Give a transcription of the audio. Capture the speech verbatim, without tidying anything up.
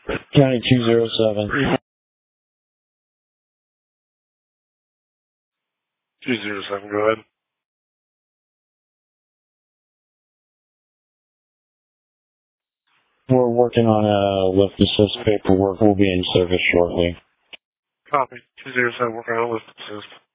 County two zero seven. two zero seven, go ahead. We're working on a lift assist paperwork. We'll be in service shortly. Copy. two zero seven, working on a lift assist.